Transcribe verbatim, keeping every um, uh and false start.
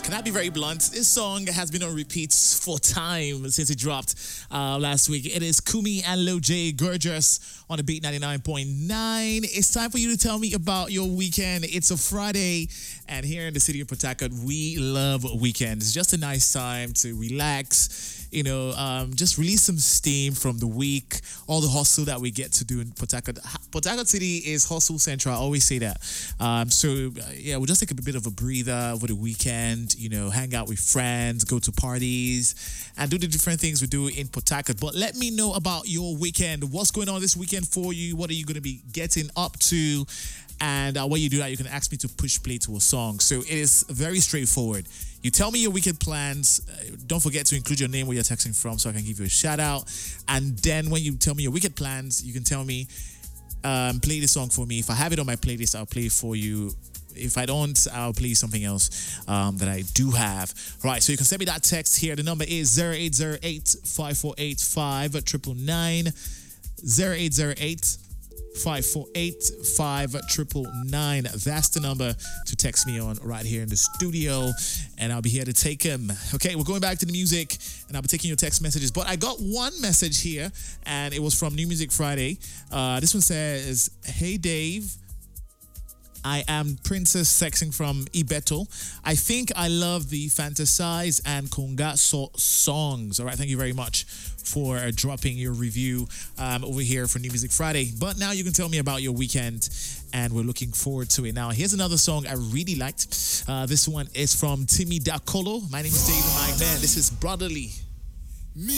Can I be very blunt? This song has been on repeat for time since it dropped uh, last week. It is Kumi and Lil J, Gorgeous on the Beat ninety-nine point nine. It's time for you to tell me about your weekend. It's a Friday, and here in the city of Port Harcourt, we love weekends. It's just a nice time to relax, you know, um, just release some steam from the week, all the hustle that we get to do in Port Harcourt. Port Harcourt City is hustle central. I always say that. Um, so, uh, yeah, we'll just take a bit of a breather over the weekend, you know, hang out with friends, go to parties, and do the different things we do in Port Harcourt. But let me know about your weekend. What's going on this weekend for you? What are you going to be getting up to? And uh, when you do that, you can ask me to push play to a song. So it is very straightforward. You tell me your weekend plans. Uh, don't forget to include your name where you're texting from so I can give you a shout out. And then when you tell me your weekend plans, you can tell me, um, play the song for me. If I have it on my playlist, I'll play it for you. If I don't, I'll play something else um, that I do have. Right, so you can send me that text here. The number is zero eight zero eight, five four eight, five nine nine nine. zero eight zero eight, five four eight, five nine nine nine. That's the number to text me on right here in the studio, and I'll be here to take them. Okay, we're going back to the music, and I'll be taking your text messages. But I got one message here, and it was from New Music Friday. Uh, this one says, "Hey Dave, I am Princess Sexing from Ibeto. I think I love the Fantasize and Conga so- songs." All right, thank you very much for uh, dropping your review um, over here for New Music Friday. But now you can tell me about your weekend, and we're looking forward to it. Now, here's another song I really liked. Uh, this one is from Timmy Dakolo. My name is Dave, my man. This is Brotherly.